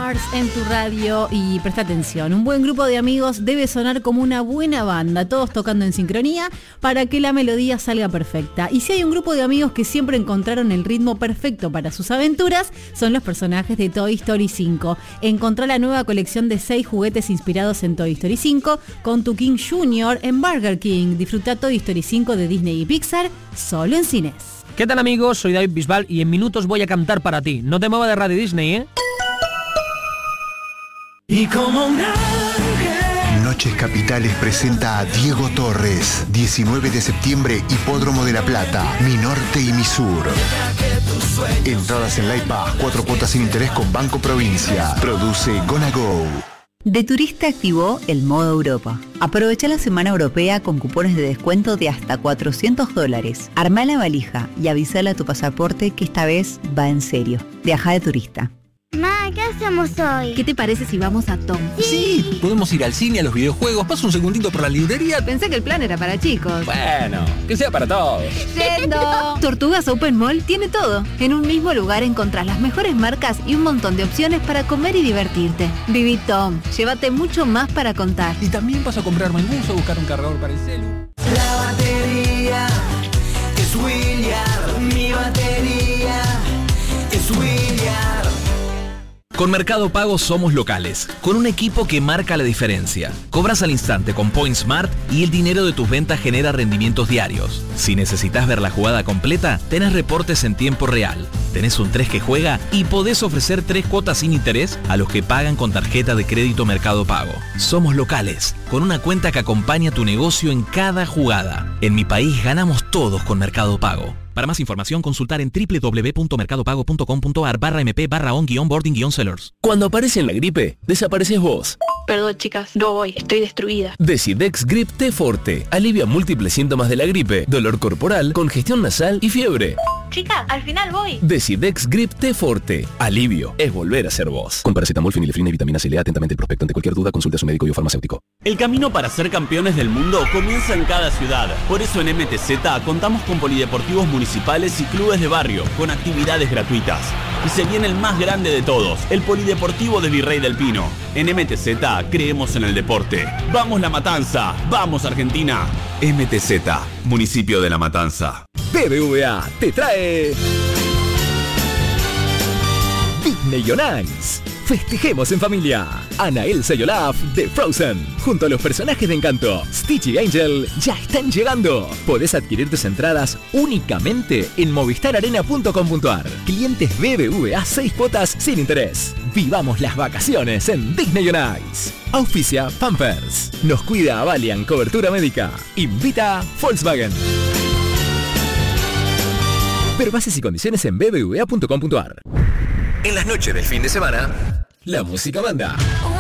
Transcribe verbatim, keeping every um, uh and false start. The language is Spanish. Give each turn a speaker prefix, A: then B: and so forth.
A: Mars en tu radio y presta atención. Un buen grupo de amigos debe sonar como una buena banda, todos tocando en sincronía para que la melodía salga perfecta. Y si hay un grupo de amigos que siempre encontraron el ritmo perfecto para sus aventuras, son los personajes de Toy Story cinco. Encontrá la nueva colección de seis juguetes inspirados en Toy Story cinco con tu King Junior en Burger King. Disfruta Toy Story cinco de Disney y Pixar solo en cines.
B: ¿Qué tal, amigos? Soy David Bisbal y en minutos voy a cantar para ti. No te muevas de Radio Disney, ¿eh?
C: Y como un ángel.
D: Noches Capitales presenta a Diego Torres. diecinueve de septiembre, Hipódromo de La Plata. Mi norte y mi sur. Entradas en LifePass, cuatro cuotas sin interés con Banco Provincia. Produce Gonna Go.
E: De Turista activó el modo Europa. Aprovecha la semana europea con cupones de descuento de hasta cuatrocientos dólares. Armá la valija y avísale a tu pasaporte que esta vez va en serio. Viaja de turista.
F: Ma, ¿qué hacemos hoy?
G: ¿Qué te parece si vamos a Tom?
F: Sí.
H: sí, podemos ir al cine, a los videojuegos. Pasa un segundito por la librería.
G: Pensé que el plan era para chicos.
H: Bueno, que sea para todos.
G: Yendo. Tortugas Open Mall tiene todo. En un mismo lugar encontrás las mejores marcas y un montón de opciones para comer y divertirte. Viví Tom, llévate mucho más para contar.
H: Y también vas a comprar manguso, buscar un cargador para el celu.
C: La batería es William. Mi batería es William.
I: Con Mercado Pago somos locales, con un equipo que marca la diferencia. Cobras al instante con Point Smart y el dinero de tus ventas genera rendimientos diarios. Si necesitas ver la jugada completa, tenés reportes en tiempo real. Tenés un tres que juega y podés ofrecer tres cuotas sin interés a los que pagan con tarjeta de crédito Mercado Pago. Somos locales, con una cuenta que acompaña tu negocio en cada jugada. En mi país ganamos todos con Mercado Pago. Para más información, consultar en doble u doble u doble u punto mercado pago punto com punto a r barra mp barra on guión boarding guión sellers.
J: Cuando aparece en la gripe, desapareces vos.
K: Perdón, chicas, no voy, estoy destruida.
J: Decidex Grip T Forte alivia múltiples síntomas de la gripe, dolor corporal, congestión nasal y fiebre.
K: Chica, al final voy.
J: Decidex Grip T Forte. Alivio es volver a ser vos. Con paracetamol, fenilefrina y vitamina C. Lea atentamente el prospecto. Ante cualquier duda, consulte a su médico y o farmacéutico.
L: El camino para ser campeones del mundo comienza en cada ciudad. Por eso en M T Z contamos con polideportivos municipales y clubes de barrio, con actividades gratuitas. Y se viene el más grande de todos, el Polideportivo de Virrey del Pino. En M T Z creemos en el deporte. ¡Vamos La Matanza! ¡Vamos Argentina! M T Z, municipio de La Matanza.
J: B B V A te trae Disney on Ice. Festejemos en familia. Anna, Elsa y Olaf de Frozen, junto a los personajes de Encanto, Stitch y Angel, ya están llegando. Podés adquirir tus entradas únicamente en movistar arena punto com punto a r. Clientes B B V A seis cuotas sin interés. Vivamos las vacaciones en Disney on Ice. Auspicia Pampers. Nos cuida Valiant Cobertura Médica. Invita Volkswagen. Ver bases y condiciones en b b v a punto com punto a r.
I: En las noches del fin de semana,
J: la música manda.